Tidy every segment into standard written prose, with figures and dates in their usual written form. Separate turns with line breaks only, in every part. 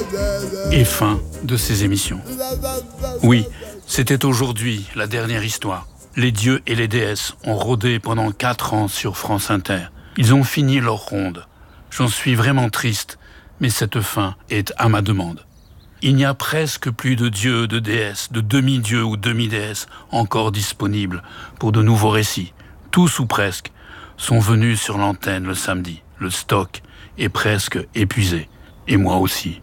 Et fin de ces émissions. Oui, c'était aujourd'hui la dernière histoire. Les dieux et les déesses ont rôdé pendant 4 ans sur France Inter. Ils ont fini leur ronde. J'en suis vraiment triste, mais cette fin est à ma demande. Il n'y a presque plus de dieux, de déesses, de demi-dieux ou demi-déesses encore disponibles pour de nouveaux récits. Tous ou presque sont venus sur l'antenne le samedi. Le stock est presque épuisé. Et moi aussi.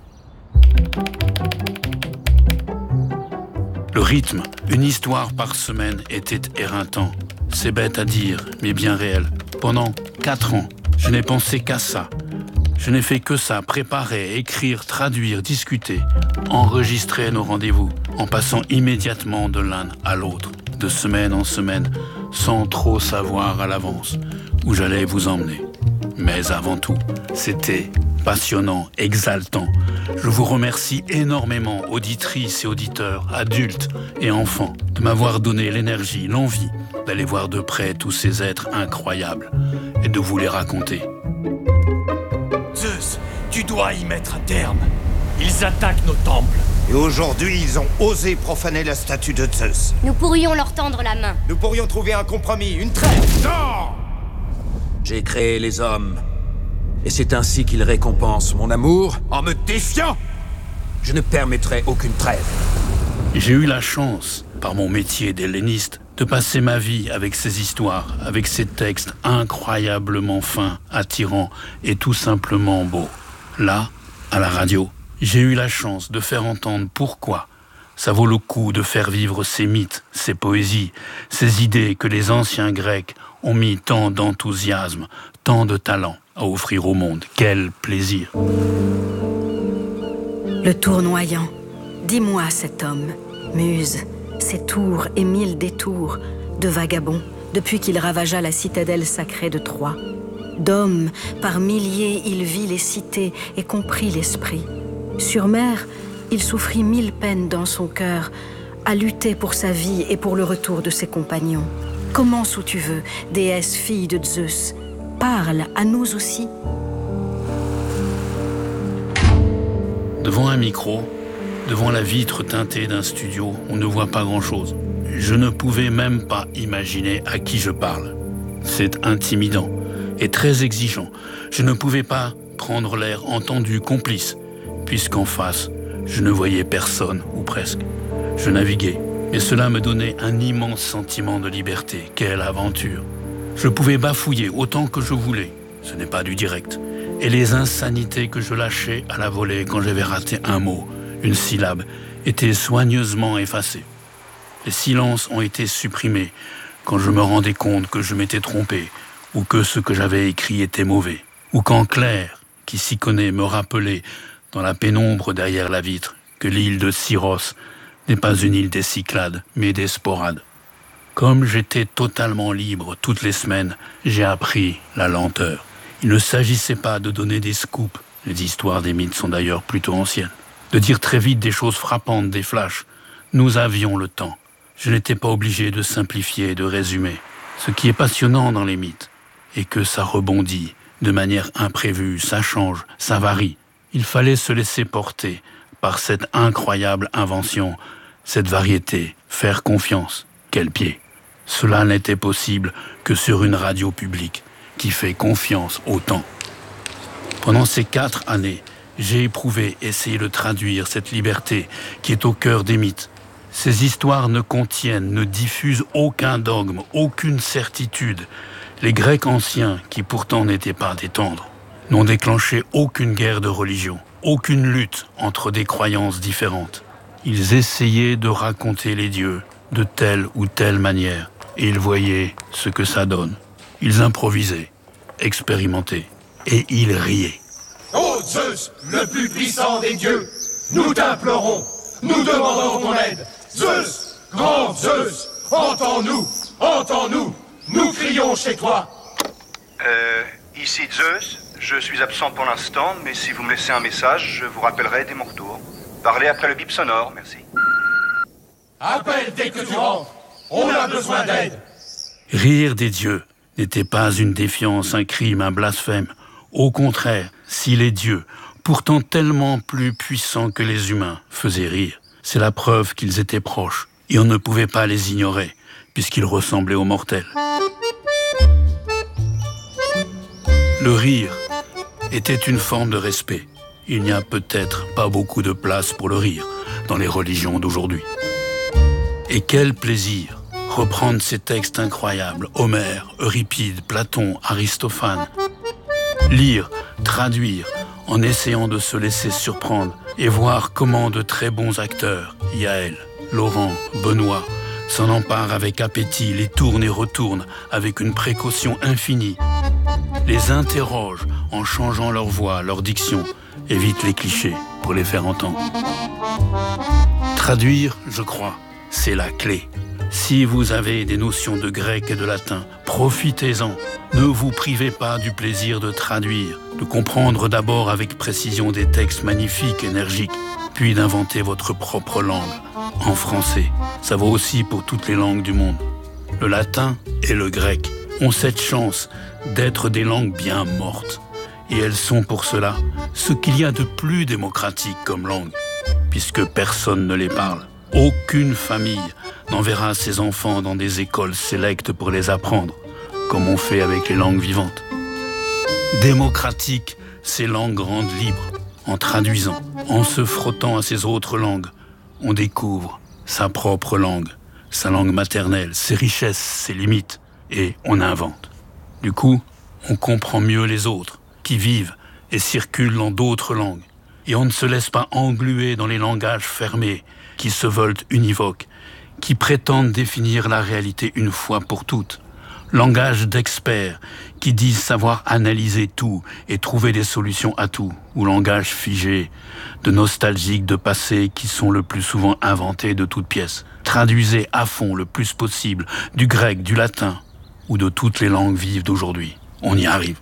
Le rythme, une histoire par semaine, était éreintant. C'est bête à dire, mais bien réel. Pendant 4 ans, je n'ai pensé qu'à ça. Je n'ai fait que ça, préparer, écrire, traduire, discuter, enregistrer nos rendez-vous, en passant immédiatement de l'un à l'autre, de semaine en semaine, sans trop savoir à l'avance où j'allais vous emmener. Mais avant tout, c'était passionnant, exaltant. Je vous remercie énormément, auditrices et auditeurs, adultes et enfants, de m'avoir donné l'énergie, l'envie d'aller voir de près tous ces êtres incroyables et de vous les raconter.
Zeus, tu dois y mettre un terme. Ils attaquent nos temples.
Et aujourd'hui, ils ont osé profaner la statue de Zeus.
Nous pourrions leur tendre la main.
Nous pourrions trouver un compromis, une trêve.
Non!
J'ai créé les hommes. Et c'est ainsi qu'ils récompensent mon amour en me défiant. Je ne permettrai aucune trêve.
J'ai eu la chance, par mon métier d'helléniste, de passer ma vie avec ces histoires, avec ces textes incroyablement fins, attirants et tout simplement beaux. Là, à la radio, j'ai eu la chance de faire entendre pourquoi ça vaut le coup de faire vivre ces mythes, ces poésies, ces idées que les anciens Grecs ont mis tant d'enthousiasme, tant de talent à offrir au monde. Quel plaisir!
Le tournoyant, dis-moi cet homme, muse, ses tours et 1000 détours de vagabond depuis qu'il ravagea la citadelle sacrée de Troie. D'hommes, par milliers, il vit les cités et comprit l'esprit. Sur mer, il souffrit 1000 peines dans son cœur, à lutter pour sa vie et pour le retour de ses compagnons. Commence où tu veux, déesse fille de Zeus. Parle à nous aussi.
Devant un micro, devant la vitre teintée d'un studio, on ne voit pas grand-chose. Je ne pouvais même pas imaginer à qui je parle. C'est intimidant et très exigeant. Je ne pouvais pas prendre l'air entendu, complice, puisqu'en face, je ne voyais personne, ou presque. Je naviguais, et cela me donnait un immense sentiment de liberté. Quelle aventure! Je pouvais bafouiller autant que je voulais. Ce n'est pas du direct. Et les insanités que je lâchais à la volée quand j'avais raté un mot, une syllabe, étaient soigneusement effacées. Les silences ont été supprimés quand je me rendais compte que je m'étais trompé, ou que ce que j'avais écrit était mauvais, ou quand Claire, qui s'y connaît, me rappelait, dans la pénombre derrière la vitre, que l'île de Syros n'est pas une île des Cyclades, mais des Sporades. Comme j'étais totalement libre toutes les semaines, j'ai appris la lenteur. Il ne s'agissait pas de donner des scoops, les histoires des mythes sont d'ailleurs plutôt anciennes, de dire très vite des choses frappantes, des flashs. Nous avions le temps. Je n'étais pas obligé de simplifier et de résumer. Ce qui est passionnant dans les mythes est que ça rebondit de manière imprévue, ça change, ça varie. Il fallait se laisser porter par cette incroyable invention, cette variété, faire confiance. Quel pied! Cela n'était possible que sur une radio publique qui fait confiance au temps. Pendant ces 4 années, j'ai éprouvé, essayé de traduire cette liberté qui est au cœur des mythes. Ces histoires ne contiennent, ne diffusent aucun dogme, aucune certitude. Les Grecs anciens, qui pourtant n'étaient pas des tendres, n'ont déclenché aucune guerre de religion, aucune lutte entre des croyances différentes. Ils essayaient de raconter les dieux de telle ou telle manière, et ils voyaient ce que ça donne. Ils improvisaient, expérimentaient, et ils riaient.
Ô Zeus, le plus puissant des dieux, nous t'implorons, nous demandons ton aide. Zeus, grand Zeus, entends-nous, entends-nous, nous crions chez toi.
Ici Zeus, je suis absent pour l'instant, mais si vous me laissez un message, je vous rappellerai dès mon retour. Parlez après le bip sonore, merci.
Appelle dès que tu rentres, on a besoin d'aide.
Rire des dieux n'était pas une défiance, un crime, un blasphème. Au contraire, si les dieux, pourtant tellement plus puissants que les humains, faisaient rire. C'est la preuve qu'ils étaient proches, et on ne pouvait pas les ignorer, puisqu'ils ressemblaient aux mortels. Le rire était une forme de respect. Il n'y a peut-être pas beaucoup de place pour le rire dans les religions d'aujourd'hui. Et quel plaisir reprendre ces textes incroyables, Homère, Euripide, Platon, Aristophane. Lire, traduire, en essayant de se laisser surprendre et voir comment de très bons acteurs, Yaël, Laurent, Benoît, s'en emparent avec appétit, les tournent et retournent avec une précaution infinie, les interrogent en changeant leur voix, leur diction, évitent les clichés pour les faire entendre. Traduire, je crois, c'est la clé. Si vous avez des notions de grec et de latin, profitez-en. Ne vous privez pas du plaisir de traduire, de comprendre d'abord avec précision des textes magnifiques, énergiques, puis d'inventer votre propre langue, en français. Ça vaut aussi pour toutes les langues du monde. Le latin et le grec ont cette chance d'être des langues bien mortes. Et elles sont pour cela ce qu'il y a de plus démocratique comme langue, puisque personne ne les parle. Aucune famille n'enverra ses enfants dans des écoles sélectes pour les apprendre, comme on fait avec les langues vivantes. Démocratique, ces langues rendent libres. En traduisant, en se frottant à ces autres langues, on découvre sa propre langue, sa langue maternelle, ses richesses, ses limites, et on invente. Du coup, on comprend mieux les autres, qui vivent et circulent dans d'autres langues. Et on ne se laisse pas engluer dans les langages fermés, qui se veulent univoques, qui prétendent définir la réalité une fois pour toutes. Langage d'experts, qui disent savoir analyser tout et trouver des solutions à tout. Ou langage figé, de nostalgiques de passé qui sont le plus souvent inventés de toutes pièces. Traduisez à fond le plus possible du grec, du latin ou de toutes les langues vives d'aujourd'hui. On y arrive.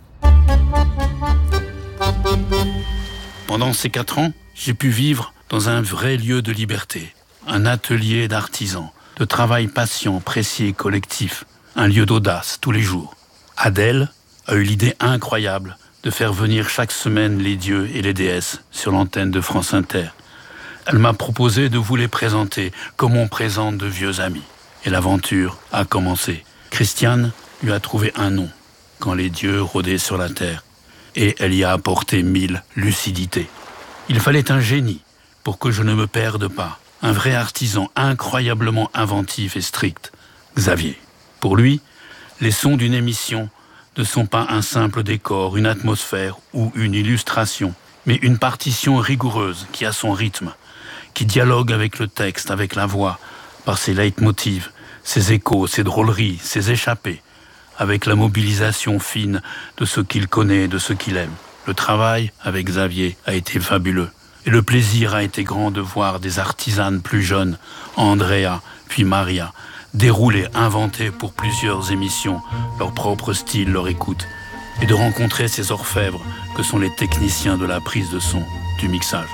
Pendant ces 4 ans, j'ai pu vivre dans un vrai lieu de liberté, un atelier d'artisans, de travail patient, précis et collectif, un lieu d'audace tous les jours. Adèle a eu l'idée incroyable de faire venir chaque semaine les dieux et les déesses sur l'antenne de France Inter. Elle m'a proposé de vous les présenter comme on présente de vieux amis. Et l'aventure a commencé. Christiane lui a trouvé un nom quand les dieux rôdaient sur la terre. Et elle y a apporté 1000 lucidités. Il fallait un génie pour que je ne me perde pas. Un vrai artisan incroyablement inventif et strict. Xavier. Pour lui, les sons d'une émission ne sont pas un simple décor, une atmosphère ou une illustration, mais une partition rigoureuse qui a son rythme, qui dialogue avec le texte, avec la voix, par ses leitmotivs, ses échos, ses drôleries, ses échappées, avec la mobilisation fine de ce qu'il connaît, de ce qu'il aime. Le travail avec Xavier a été fabuleux. Et le plaisir a été grand de voir des artisanes plus jeunes, Andrea, puis Maria, dérouler, inventer pour plusieurs émissions leur propre style, leur écoute, et de rencontrer ces orfèvres que sont les techniciens de la prise de son, du mixage.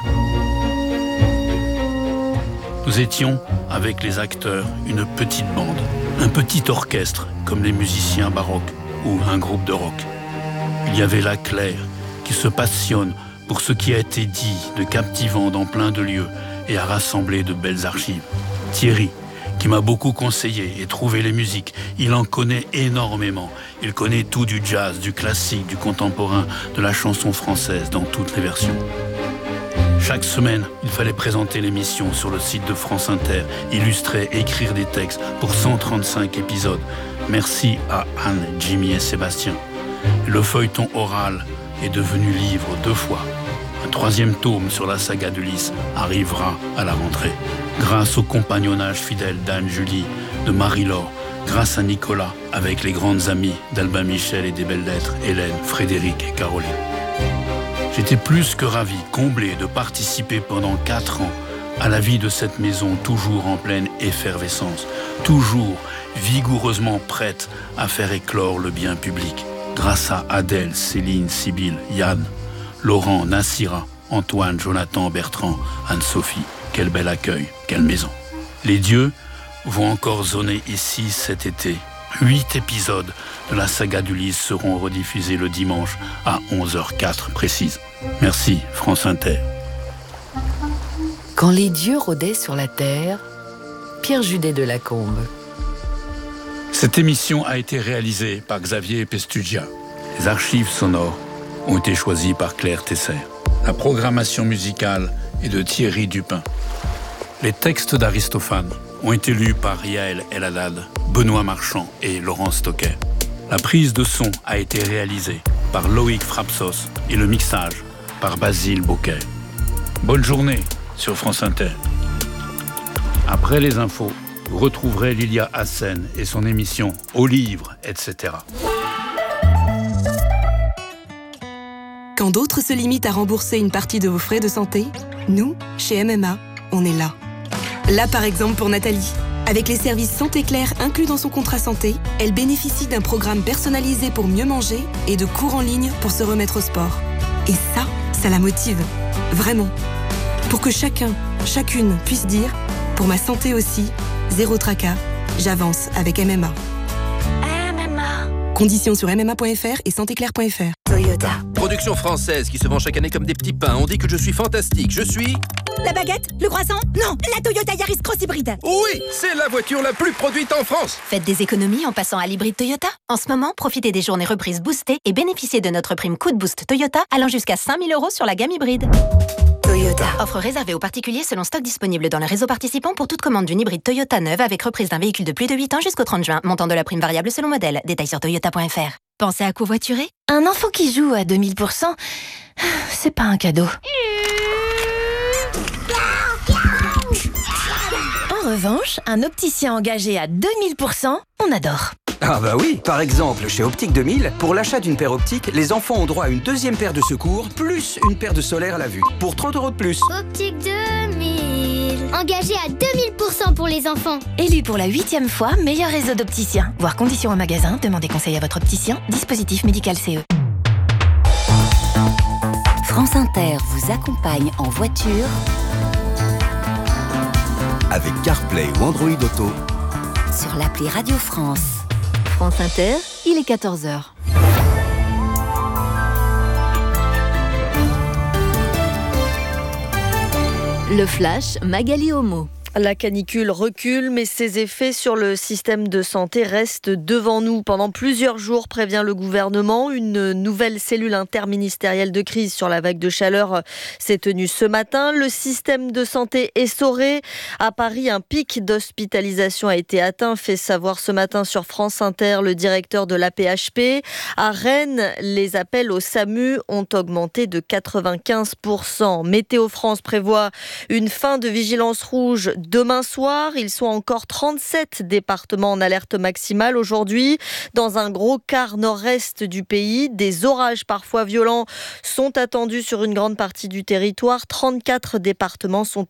Nous étions, avec les acteurs, une petite bande, un petit orchestre, comme les musiciens baroques ou un groupe de rock. Il y avait la Claire, qui se passionne pour ce qui a été dit de captivant dans plein de lieux et a rassemblé de belles archives. Thierry, qui m'a beaucoup conseillé et trouvé les musiques. Il en connaît énormément. Il connaît tout du jazz, du classique, du contemporain, de la chanson française dans toutes les versions. Chaque semaine, il fallait présenter l'émission sur le site de France Inter, illustrer, écrire des textes pour 135 épisodes. Merci à Anne, Jimmy et Sébastien. Le feuilleton oral est devenu livre 2 fois. Un 3e tome sur la saga de Lys arrivera à la rentrée. Grâce au compagnonnage fidèle d'Anne-Julie, de Marie-Laure, grâce à Nicolas, avec les grandes amies d'Albin Michel et des belles lettres, Hélène, Frédéric et Caroline. J'étais plus que ravi, comblé de participer pendant 4 ans à la vie de cette maison toujours en pleine effervescence, toujours vigoureusement prête à faire éclore le bien public. Grâce à Adèle, Céline, Sibylle, Yann, Laurent, Nassira, Antoine, Jonathan, Bertrand, Anne-Sophie. Quel bel accueil, quelle maison. Les dieux vont encore zoner ici cet été, 8 épisodes de la saga d'Ulysse seront rediffusés le dimanche à 11h04 précise. Merci France Inter.
Quand les dieux rôdaient sur la terre, Pierre Judet de Lacombe.
Cette émission a été réalisée par Xavier Pestugia. Les archives sonores ont été choisies par Claire Tesser. La programmation musicale est de Thierry Dupin. Les textes d'Aristophane ont été lus par Yael El-Haddad, Benoît Marchand et Laurent Stocker. La prise de son a été réalisée par Loïc Frapsos et le mixage par Basile Bocquet. Bonne journée sur France Inter. Après les infos, vous retrouverez Lilia Hassen et son émission Au livre, etc.
Quand d'autres se limitent à rembourser une partie de vos frais de santé, nous, chez MMA, on est là. Là, par exemple, pour Nathalie. Avec les services Santé Claire inclus dans son contrat santé, elle bénéficie d'un programme personnalisé pour mieux manger et de cours en ligne pour se remettre au sport. Et ça la motive. Vraiment. Pour que chacun, chacune puisse dire « Pour ma santé aussi, zéro tracas, j'avance avec MMA ». Conditions sur mma.fr et santéclair.fr.
Toyota.
Production française qui se vend chaque année comme des petits pains. On dit que je suis fantastique. Je suis...
La baguette? Le croissant? Non, la Toyota Yaris Cross Hybride.
Oui, c'est la voiture la plus produite en France.
Faites des économies en passant à l'hybride Toyota. En ce moment, profitez des journées reprises boostées et bénéficiez de notre prime Coup de Boost Toyota allant jusqu'à 5 000 € sur la gamme hybride.
Toyota.
Offre réservée aux particuliers selon stock disponible dans le réseau participant pour toute commande d'une hybride Toyota neuve avec reprise d'un véhicule de plus de 8 ans jusqu'au 30 juin. Montant de la prime variable selon modèle. Détails sur toyota.fr. Pensez à covoiturer? Un enfant qui joue à 2000%, c'est pas un cadeau. En revanche, un opticien engagé à 2000%, on adore.
Ah bah oui, par exemple, chez Optique 2000, pour l'achat d'une paire optique, les enfants ont droit à une deuxième paire de secours, plus une paire de solaire à la vue, pour 30 € de plus.
Optique 2000. Engagé à 2000% pour les enfants.
Élu pour la 8e fois meilleur réseau d'opticiens. Voir conditions au magasin, demandez conseil à votre opticien. Dispositif médical CE.
France Inter vous accompagne en voiture
avec CarPlay ou Android Auto
sur l'appli Radio France.
France Inter, il est 14h. Le Flash, Magali Homo.
La canicule recule, mais ses effets sur le système de santé restent devant nous. Pendant plusieurs jours, prévient le gouvernement, une nouvelle cellule interministérielle de crise sur la vague de chaleur s'est tenue ce matin. Le système de santé est essoré. À Paris, un pic d'hospitalisation a été atteint, fait savoir ce matin sur France Inter le directeur de l'AP-HP. À Rennes, les appels au SAMU ont augmenté de 95%. Météo France prévoit une fin de vigilance rouge demain soir. Ils sont encore 37 départements en alerte maximale aujourd'hui. Dans un gros quart nord-est du pays, des orages parfois violents sont attendus sur une grande partie du territoire. 34 départements sont